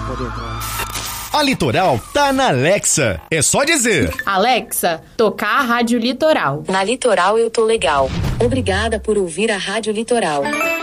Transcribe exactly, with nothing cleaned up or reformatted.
pode entrar. A Litoral tá na Alexa. É só dizer: Alexa, tocar a Rádio Litoral. Na Litoral eu tô legal. Obrigada por ouvir a Rádio Litoral.